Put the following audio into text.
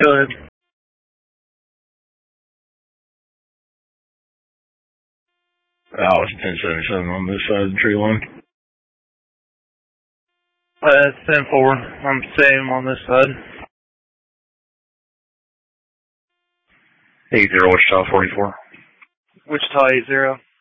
Go ahead. Oh, it's 1077 on this side of the tree line. It's 10-4. I'm same on this side. 80 Wichita 44. Wichita 80.